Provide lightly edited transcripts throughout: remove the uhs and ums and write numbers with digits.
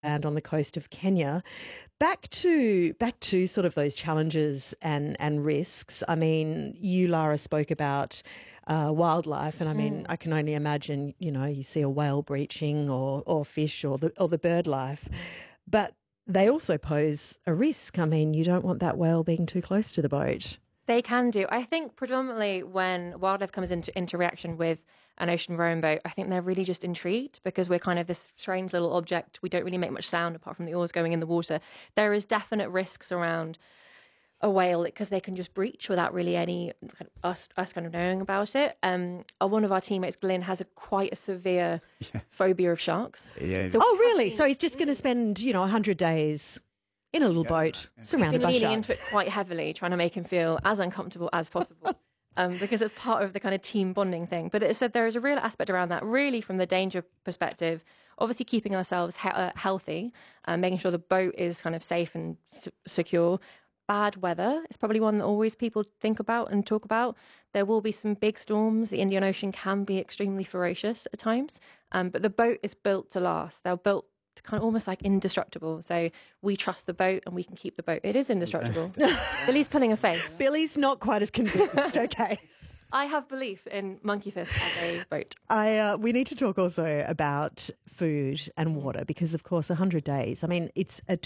and on the coast of Kenya. Back to sort of those challenges and risks. I mean, you, Lara, spoke about wildlife, and I mean, I can only imagine, you see a whale breaching or fish or the bird life, but they also pose a risk. I mean, you don't want that whale being too close to the boat. They can do. I think predominantly when wildlife comes into interaction with an ocean rowing boat, I think they're really just intrigued because we're kind of this strange little object. We don't really make much sound apart from the oars going in the water. There is definite risks around a whale because they can just breach without really any us kind of knowing about it. One of our teammates, Glyn, has quite a severe phobia of sharks. Yeah. So really? So he's just going to spend 100 days in a little boat surrounded by leaning sharks. into it quite heavily, trying to make him feel as uncomfortable as possible. Because it's part of the kind of team bonding thing. But it said there is a real aspect around that, really from the danger perspective, obviously keeping ourselves healthy, making sure the boat is kind of safe and secure. Bad weather is probably one that always people think about and talk about. There will be some big storms. The Indian Ocean can be extremely ferocious at times, but the boat is built to last. They're built to kind of almost like indestructible. So we trust the boat and we can keep the boat. It is indestructible. Billy's pulling a face. Billy's not quite as convinced, okay. I have belief in Monkey Fist as a boat. We need to talk also about food and water because, of course, 100 days. I mean, it's a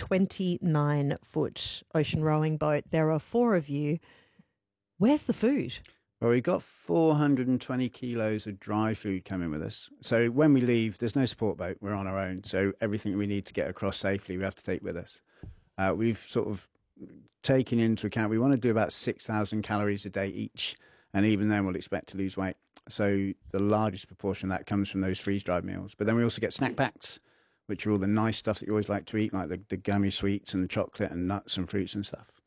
29-foot ocean rowing boat. There are 4 of you. Where's the food? Well, we've got 420 kilos of dry food coming with us. So when we leave, there's no support boat. We're on our own. So everything we need to get across safely, we have to take with us. We've sort of taken into account, we want to do about 6,000 calories a day each. And even then, we'll expect to lose weight. So the largest proportion of that comes from those freeze-dried meals. But then we also get snack packs, which are all the nice stuff that you always like to eat, like the gummy sweets and the chocolate and nuts and fruits and stuff.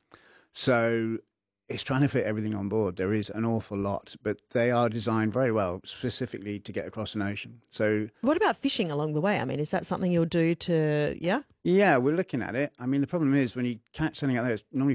So it's trying to fit everything on board. There is an awful lot, but they are designed very well, specifically to get across an ocean. So what about fishing along the way? I mean, is that something you'll do to, Yeah, we're looking at it. I mean, the problem is when you catch something out there, it's normally